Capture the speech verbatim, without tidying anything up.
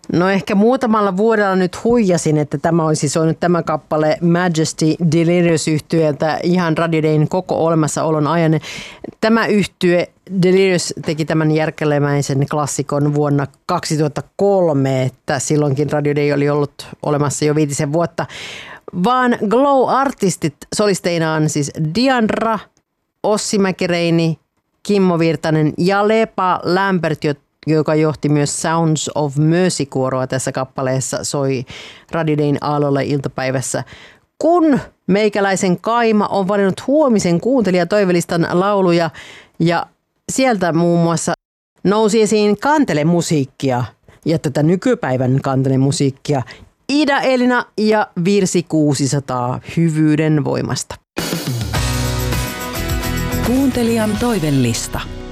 No ehkä muutamalla vuodella nyt huijasin, että tämä olisi soinut tämä kappale Majesty Delirious-yhtyeeltä ihan Radio Dayn koko olemassaolon ajan. Tämä yhtye Delirious teki tämän järkelemäisen klassikon vuonna kaksituhattakolme, että silloinkin Radio Day oli ollut olemassa jo viitisen vuotta. Vaan Glow-artistit solisteinaan siis Diandra, Ossi Mäkireini, Kimmo Virtanen ja Lepa Lämpert, joka johti myös Sounds of Mercy-kuoroa tässä kappaleessa, soi Radio Dayn aallolle iltapäivässä. Kun meikäläisen Kaima on valinnut huomisen kuuntelijatoivelistan lauluja ja sieltä muun muassa nousi esiin kantelemusiikkia ja tätä nykypäivän kantelemusiikkia Ida Elina ja Virsi kuusisataa hyvyyden voimasta. Kuuntelijan toivelista.